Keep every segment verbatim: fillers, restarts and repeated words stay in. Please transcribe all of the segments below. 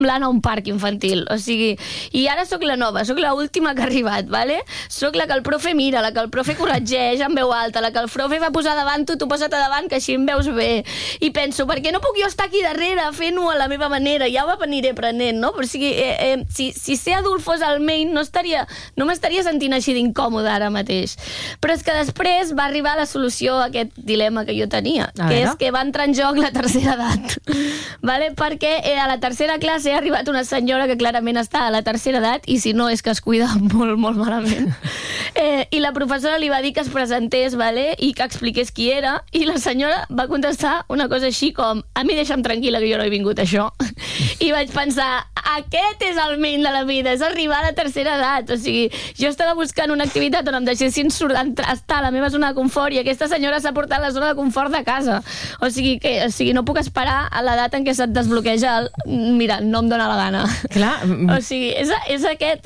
semblant a un parc infantil, o sigui, i ara sóc la nova, sóc l'última que ha arribat, vale? Sóc la que el profe mira, la que el profe corregeix en veu alta, la que el profe va posar davant tu, tu posa't a davant, que així em veus bé. I penso, per què no puc jo estar aquí darrere fent-ho a la meva manera? Ja ho aniré aprenent, no? Però o sigui, eh, eh, si, si ser adult fos el main, no estaria, no m'estaria sentint així d'incòmode ara mateix. Però és que després va arribar la solució a aquest dilema que jo tenia, a que veure? És que va entrar en joc la tercera edat. Vale? Perquè eh, a la tercera classe ha arribat una senyora que clarament està a la tercera edat i si no és que es cuida molt, molt malament. Eh, I la professora li va dir que es presentés, vale? I que expliqués qui era, i la senyora va contestar una cosa així com a mi deixa'm tranquil·la que jo no he vingut a això. I vaig pensar, aquest és el main de la vida, és arribar a la tercera edat. O sigui, jo estava buscant una activitat on em deixessin estar a la meva zona de confort i aquesta senyora s'ha portat la zona de confort de casa. O sigui, que, o sigui no puc esperar a l'edat en què se't desbloqueja el mira, no em dóna la gana. Clar. O sigui, és, és aquest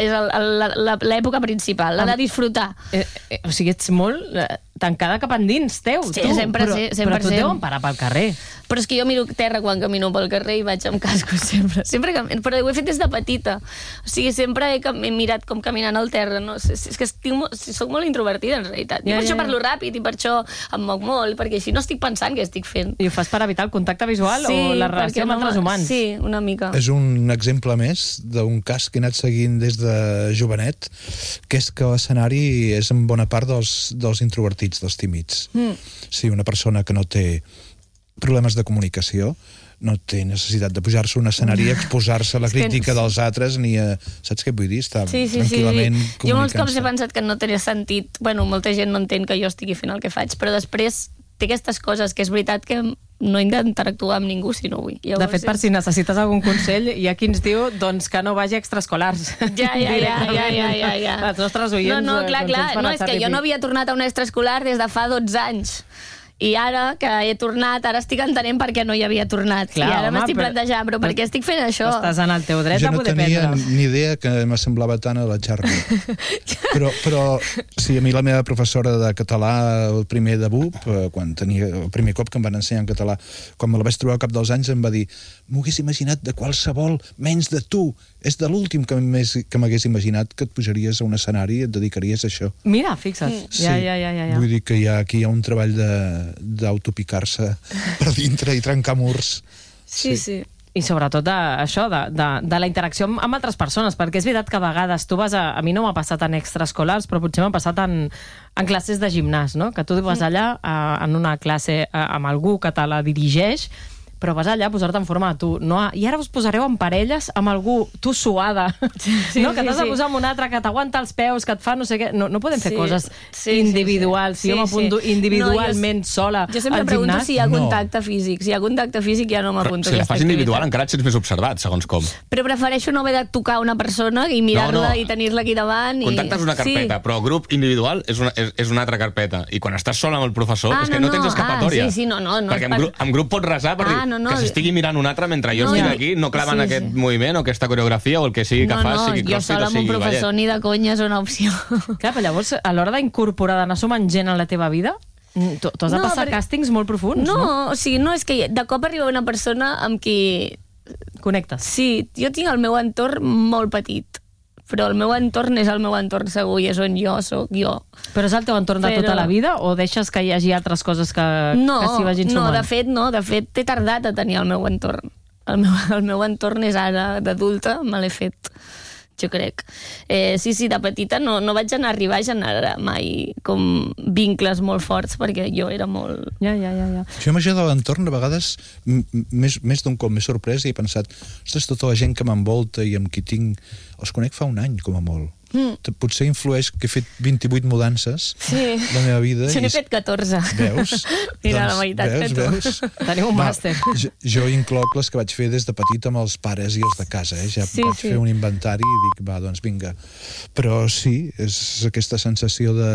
l'època principal, la de disfrutar. Eh, eh, o sigui, ets molt tancada cap endins, teu. Sí, tu, sempre però, sí, sempre però tu et deuen parar pel carrer. Però és que jo miro terra quan camino pel carrer i vaig amb cascos sempre. sempre camino, però ho he fet des de petita. O sigui, sempre he, he mirat com caminant al terra. No? És, és que estic, soc molt introvertida, en realitat. I ja, per ja, això parlo ràpid i per això em moc molt, perquè així no estic pensant què estic fent. I ho fas per evitar el contacte visual sí, o la relació amb no, altres humans? Sí, una mica. És un exemple més d'un cas que he anat seguint des de jovenet, que és que l'escenari és en bona part dels, dels introvertits, dels tímids. Mm. Sí, una persona que no té problemes de comunicació, no té necessitat de pujar-se a un escenari i exposar-se a la crítica dels altres ni a... Saps què vull dir? Estar sí, sí, tranquil·lament sí. Jo molts cops he pensat que no tenia sentit. Bueno, molta gent no entén que jo estigui fent el que faig, però després té aquestes coses que és veritat que no he d'interactuar amb ningú si no vull. Llavors, de fet, per si necessites algun consell, hi ha qui ens diu doncs, que no vagi a extraescolars. Ja, ja, ja, ja, ja, ja, ja. Els nostres oients... No, no, clar, clar. No, és que jo no havia tornat a un extraescolar des de fa dotze anys. I ara que he tornat, ara estic entenent per què no hi havia tornat. Clar, I ara m'estic però... plantejant, però per què estic fent això? Estàs en el teu dret jo a poder prendre. Jo no tenia ni idea que m'assemblava tant a la Charlie. però, però, sí, a mi la meva professora de català, el primer de B U P, quan tenia, el primer cop que em van ensenyar en català, quan me la vaig trobar al cap dels anys, em va dir m'ho hagués imaginat de qualsevol menys de tu. És de l'últim que m'hagués imaginat que et pujaries a un escenari i et dedicaries a això. Mira, fixa't. Sí. Ja, ja, ja, ja. Vull dir que hi ha, aquí hi ha un treball de d'autopicar-se per dintre i trencar murs. Sí, sí. sí. I sobretot de, això, de, de, de la interacció amb, amb altres persones, perquè és veritat que a vegades tu vas a... A mi no m'ha passat en extraescolars, però potser m'ha passat en, en classes de gimnàs, no? Que tu vas allà a, en una classe a, amb algú que te la dirigeix, però vas allà a posar-te en forma de tu. No, i ara us posareu en parelles amb algú, tu suada, sí, no? Que t'has sí, de posar amb un altre que t'aguanta els peus, que et fa no sé què. No, no podem fer sí, coses sí, individuals. Sí, sí. Si jo m'apunto sí. individualment no, jo, sola al gimnàs... Jo sempre pregunto si hi ha contacte no. físic. Si hi ha contacte físic ja no m'apunto. Si la fas individual encara et sents més observat, segons com. Però prefereixo no haver de tocar una persona i mirar-la no, no. i tenir-la aquí davant. Contacte i... és una carpeta, sí. però grup individual és una, és, és una altra carpeta. I quan estàs sol amb el professor ah, és que no, no tens escapatòria. Ah, sí, sí, no, no, no, perquè en, gru en grup pots resar per ah, dir no, no. que s'estigui mirant un altre mentre jo no, estic no, aquí, no claven sí, aquest sí. moviment o aquesta coreografia o el que sigui que no, fas, no, sigui crossfit o sigui ballet. Jo sola amb un professor ni de conya és una opció. Clar, però llavors, a l'hora d'incorporar, d'anar sumant gent en la teva vida, tu has de no, passar perquè... càstings molt profuns, no? No, o sigui, no, és que de cop arriba una persona amb qui... Connectes. Sí, jo tinc el meu entorn molt petit, però el meu entorn és el meu entorn segur i és on jo soc jo. Però és el teu entorn de però... tota la vida o deixes que hi hagi altres coses que, no, que s'hi vagin sumant? No, de fet no, de fet t'he tardat a tenir el meu entorn. El meu, el meu entorn és ara d'adulta, me l'he fet, jo crec. Eh, sí, sí, de petita no, no vaig anar a arribar a generar mai com vincles molt forts, perquè jo era molt... Ja, ja, ja. ja. Jo amb això de l'entorn, a vegades, més, més d'un cop m'he sorprès i he pensat, ostres, tota la gent que m'envolta i amb qui tinc... Els conec fa un any, com a molt. Mm. Potser influeix que he fet vint-i-vuit mudances sí. la meva vida. Jo n'he fet catorze. Veus? Mira, doncs, la meitat veus, que tu. Veus? Tenim un Va, màster. Jo, jo incloc les que vaig fer des de petit amb els pares i els de casa. Eh? Ja sí, vaig sí. fer un inventari i dic, va, doncs vinga. Però sí, és aquesta sensació de...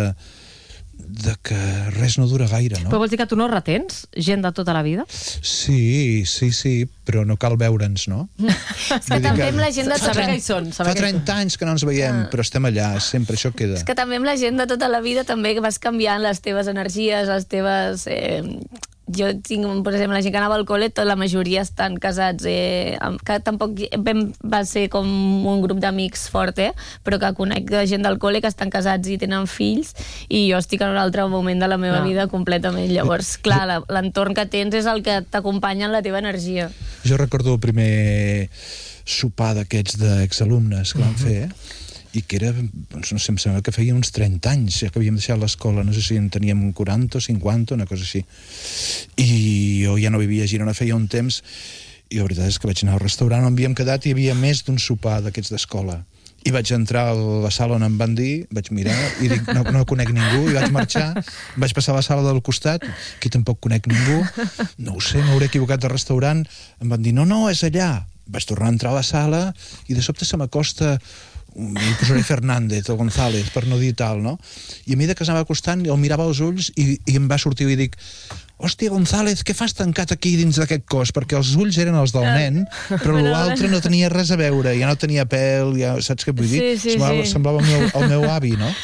de que res no dura gaire, no? Però vols dir que tu no retens gent de tota la vida? Sí, sí, sí, però no cal veure'ns, no? És que també amb la gent de tota la vida... Fa trenta anys que no ens veiem, ah. però estem allà, sempre això queda. És que també amb la gent de tota la vida també vas canviant les teves energies, les teves... Eh, jo tinc, per exemple, la gent que anava al col·le, tota la majoria estan casats, eh, que tampoc vam, va ser com un grup d'amics fort, eh, però que conec de gent del col·le que estan casats i tenen fills, i jo estic en un altre moment de la meva Clar. vida completament. Llavors, clar, la- l'entorn que tens és el que t'acompanya en la teva energia. Jo recordo el primer sopar d'aquests d'exalumnes que vam fer, i que era, doncs, no sé, em sembla que feia uns trenta anys, ja que havíem deixat l'escola, no sé si en teníem quaranta o cinquanta, una cosa així. I jo ja no vivia a Girona, feia un temps, i la veritat és que vaig anar al restaurant on havíem quedat i hi havia més d'un sopar d'aquests d'escola. I vaig entrar a la sala on em van dir, vaig mirar i dic, no, no conec ningú, i vaig marxar, vaig passar a la sala del costat, aquí tampoc conec ningú, no ho sé, m'hauré equivocat de restaurant, em van dir, no, no, és allà. Vaig tornar a entrar a la sala i de sobte se m'acosta, li posaré Fernández o González, per no dir tal, no? I a mesura que s'anava acostant, el mirava als ulls i, i em va sortir i dic, hòstia, González, què fas tancat aquí dins d'aquest cos? Perquè els ulls eren els del nen, però l'altre no tenia res a veure, ja no tenia pèl, ja, saps què vull dir? Sí, sí, semblava, sí. semblava el meu, el meu avi, no?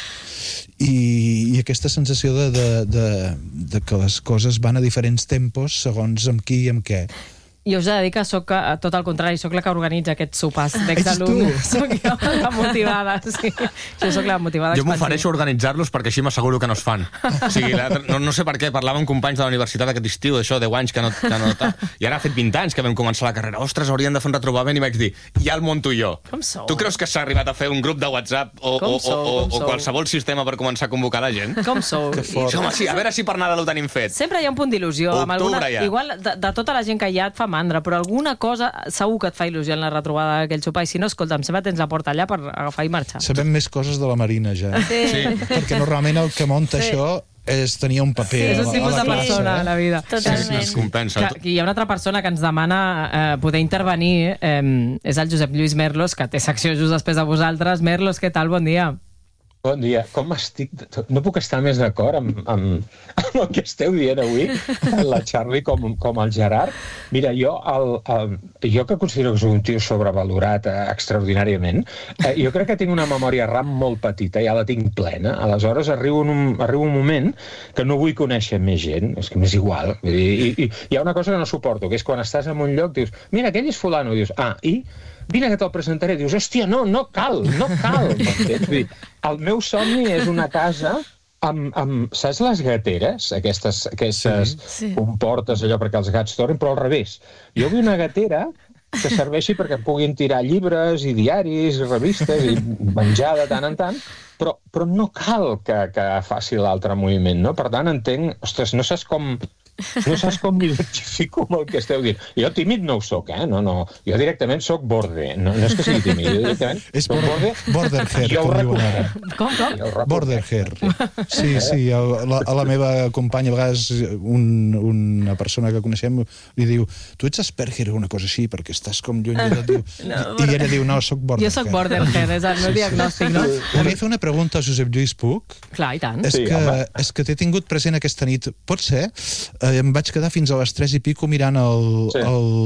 I, i aquesta sensació de, de, de, de que les coses van a diferents tempos segons amb qui i amb què. Jo us he de dir que soc, eh, tot el contrari, soc la que organitza aquests sopars d'exalumnes. Soc jo la motivada, sí. Jo soc la motivada Jo expansiva. m'ofereixo a organitzar-los perquè així m'asseguro que no es fan. O sigui, la, no, no sé per què, parlava amb companys de la universitat aquest estiu, d'això, deu anys que no... Que no I ara ha fet vint anys que vam començar la carrera. Ostres, haurien de fer un retrobament, i vaig dir, ja el monto jo. Com sou? Tu creus que s'ha arribat a fer un grup de WhatsApp o, Com o, sou, o, com o sou? qualsevol sistema per començar a convocar la gent? Com sou? Que fort. Sí, home, sí, a veure si per Nadal ho tenim fet. Sempre hi ha un punt d'il·lusió. amb Octubre, alguna... ja. Igual, de, de tota la gent que hi ha et fa mandra, però alguna cosa segur que et fa il·lusió en la retrobada d'aquell sopar, i si no, escolta'm, sempre tens la porta allà per agafar i marxar. Sabem més coses de la Marina, ja. Sí. Sí. Perquè normalment el que munta Sí. això és tenir un paper Sí, és a, un la- tipus a la de classe. persona a la vida. Totalment. Es compensa. Que, hi ha una altra persona que ens demana eh, poder intervenir, eh, és el Josep Lluís Merlos, que té secció just després de vosaltres. Merlos, què tal? Bon dia. Bon dia. Com estic... No puc estar més d'acord amb, amb, amb el que esteu dient avui, la Charlie com, com el Gerard. Mira, jo, el, el, jo que considero que soc un tio sobrevalorat eh, extraordinàriament, eh, jo crec que tinc una memòria RAM molt petita, ja la tinc plena. Aleshores, arribo en un, arribo un moment que no vull conèixer més gent, és que m'és igual. Vull dir, i, i, hi ha una cosa que no suporto, que és quan estàs en un lloc, dius, mira, aquell és fulano, dius, ah, i... Vine que te'l presentaré. Dius, hòstia, no, no cal, no cal. M'entens? Vull dir, el meu somni és una casa amb, amb saps les gateres? Aquestes, aquestes Sí. comportes, allò perquè els gats tornin, però al revés. Jo vull una gatera que serveixi perquè puguin tirar llibres i diaris i revistes i menjar de tant en tant, però, però no cal que, que faci l'altre moviment, no? Per tant, entenc... Ostres, no saps com... No saps com m'identifico amb el que esteu dient. Jo tímid no ho soc, eh? No, no. Jo directament soc borde. No, no és que sigui tímid, jo directament És soc border, border hair, Jo ho com diuen reconec. ara. Com, com? Jo ho reconec. Border hair. Sí, sí, a la, a la meva companya, a vegades un, una persona que coneixem li diu, tu ets Asperger o una cosa així, perquè estàs com lluny de tot. No, I ella diu, no, soc border Jo sóc hair. border hair, és el meu diagnòstic, no? Volia fer una pregunta a Josep Lluís Puig. Clar, i tant. És, Sí, que, home. és que t'he tingut present aquesta nit. Pot ser? Eh, em vaig quedar fins a les tres i pico mirant el, Sí.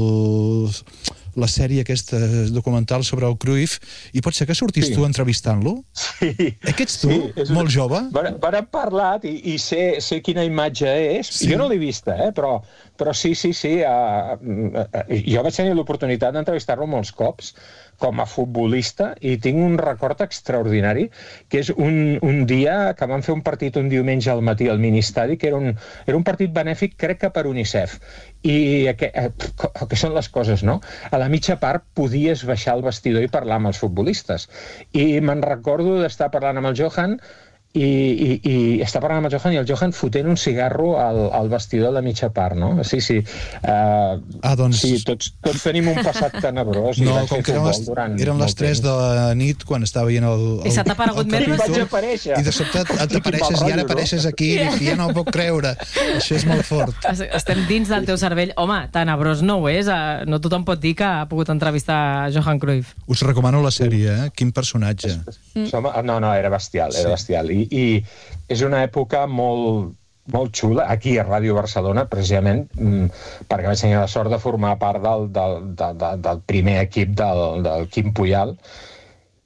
el, la sèrie aquesta documental sobre el Cruyff, i pot ser que sortis Sí. tu entrevistant-lo? Sí. Eh, que ets tu, és molt jove? Vàrem vàrem parlat i, i sé, sé quina imatge és. Sí. Jo no l'he vista, eh? però, però sí, sí, sí. Uh, uh, jo vaig tenir l'oportunitat d'entrevistar-lo molts cops com a futbolista i tinc un record extraordinari, que és un, un dia que vam fer un partit un diumenge al matí al Ministadi, que era un, era un partit benèfic, crec que per UNICEF. I que, eh, que són les coses, no? A la mitja part podies baixar al vestidor i parlar amb els futbolistes. I me'n recordo d'estar parlant amb el Johan i, i, i està parlant amb el Johan i el Johan fotent un cigarro al, al vestidor de la mitja part, no? Sí, sí. Uh, Ah, doncs- Sí, tots, tots tenim un passat tenebrós. No, i vaig com fer que eren futbol les, durant eren les molt tres temps. de la nit quan estava veient el, el I se t'ha aparegut el més? capítol, Vaig aparèixer. i de sobte et- t'apareixes i ara apareixes aquí i ja no ho puc creure. Això és molt fort. Es- Estem dins del teu cervell. Home, tenebrós no ho és. eh, No tothom pot dir que ha pogut entrevistar Johan Cruyff. Us recomano la sèrie, eh? Quin personatge. Som, no, no, era bestial, era Sí. bestial. I, I és una època molt, molt xula, aquí a Ràdio Barcelona, precisament, mm, perquè vaig tenir la sort de formar part del, del, del, del, del primer equip del, del Quim Puyal,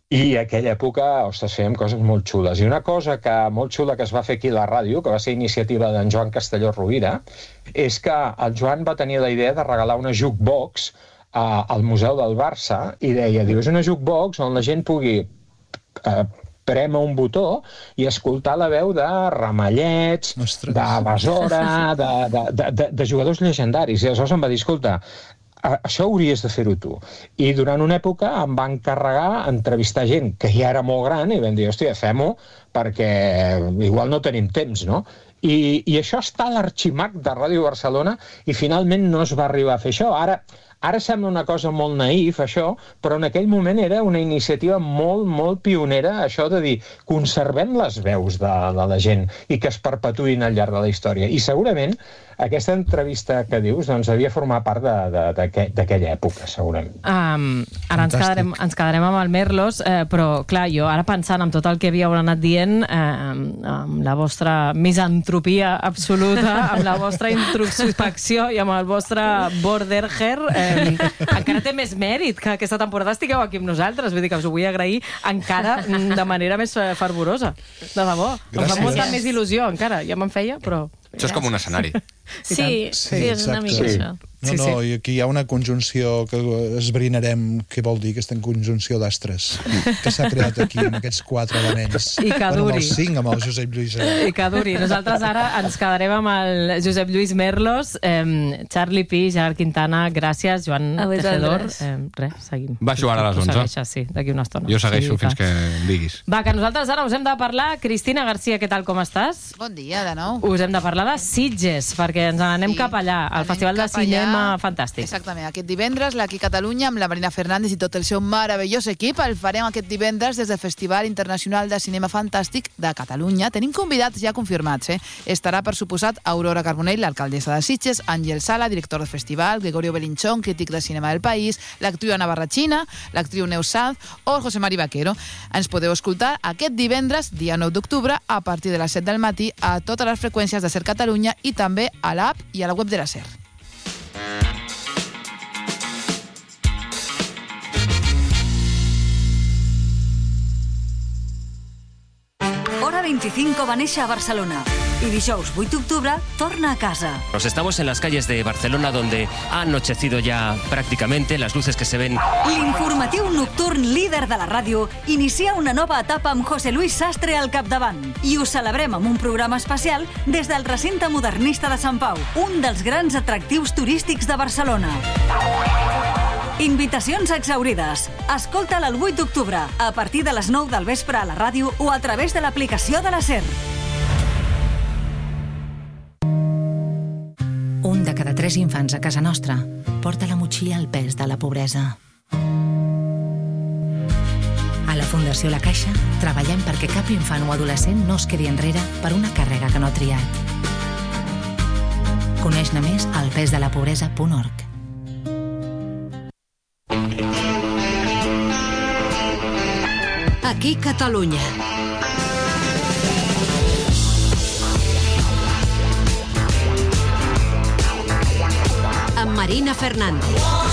I a aquella època, ostres, fèiem coses molt xules. I una cosa que, molt xula que es va fer aquí a la ràdio, que va ser iniciativa d'en Joan Castelló Rovira, és que el Joan va tenir la idea de regalar una jukebox eh, al Museu del Barça i deia, diu, és una jukebox on la gent pugui eh, prémer un botó i escoltar la veu de Ramallets, Ostres. de Besora, de, de, de, de, de jugadors llegendaris. I aleshores em va dir, escolta, això hauries de fer-ho tu. I durant una època em van encarregar entrevistar gent que ja era molt gran i vam dir, hòstia, fem-ho perquè igual no tenim temps, no? I, i això està a l'Arximac de Ràdio Barcelona i finalment no es va arribar a fer això. Ara, ara sembla una cosa molt naïf, això, però en aquell moment era una iniciativa molt, molt pionera, això de dir, conservem les veus de, de la gent i que es perpetuïn al llarg de la història. I segurament aquesta entrevista que dius doncs, devia formar part d'aquella època, segurament. Um, ara ens quedarem, ens quedarem amb el Merlos, eh, però clar, jo ara pensant en tot el que havíeu anat dient, eh, amb la vostra misantropia absoluta, amb la vostra introspecció i amb el vostre borderher, eh, encara té més mèrit que aquesta temporada estigueu aquí amb nosaltres. Vull dir que us ho vull agrair encara de manera més fervorosa. De debò. Em fa molta més il·lusió encara. Ja me'n feia, però... Això és com un escenari. Sí, sí, és una mica Sí. això. No, no, i aquí hi ha una conjunció que esbrinarem què vol dir aquesta conjunció d'astres que s'ha creat aquí amb aquests quatre elements. I que Bueno, amb duri. els cinc, amb el Josep Lluís. I que duri. Nosaltres ara ens quedarem amb el Josep Lluís Merlos, eh, Charlie Pi, Gerard Quintana, gràcies, Joan A vosaltres. Tejedor. Eh, res, seguim. Baixo ara a les Tu onze. segueixes, sí, d'aquí una estona. Jo segueixo Sí, fins clar. que em diguis. Va, que nosaltres ara us hem de parlar. Cristina Garcia, què tal, com estàs? Bon dia, de nou. Us hem de parlar de Sitges, perquè ens n'anem Sí, cap allà, al anem Festival de cap allà. Cinema Fantàstic. Exactament, aquest divendres, l'Aquí Catalunya, amb la Marina Fernández i tot el seu meravellós equip, el farem aquest divendres des del Festival Internacional de Cinema Fantàstic de Catalunya. Tenim convidats ja confirmats, eh? Estarà, per suposat, Aurora Carbonell, l'alcaldessa de Sitges, Àngel Sala, director del festival, Gregorio Belinchón, crític de cinema del país, l'actriu Ana Barrachina, l'actriu Neus Sanz o José Mari Vaquero. Ens podeu escoltar aquest divendres, dia nou d'octubre, a partir de les set del matí, a totes les freqüències de SER Catalunya i també a l'app i a la web de la SER. Hora veinticinco va néixer a Barcelona y dijous vuit d'octubre torna a casa. Nos estamos en las calles de Barcelona donde ha anochecido ya prácticamente, las luces que se ven. L'informatiu nocturn líder de la ràdio inicia una nova etapa amb José Luis Sastre al capdavant i ho celebrem amb un programa especial des del recinte modernista de Sant Pau, un dels grans atractius turístics de Barcelona. Invitacions exaurides. Escolta'l el vuit d'octubre, a partir de les nou del vespre a la ràdio o a través de l'aplicació de la SER. Un de cada tres infants a casa nostra porta a la motxilla el pes de la pobresa. A la Fundació La Caixa treballem perquè cap infant o adolescent no es quedi enrere per una càrrega que no ha triat. Coneix-ne més al pesdelapobresa punt org. Aquí Catalunya. Amb Marina Fernández.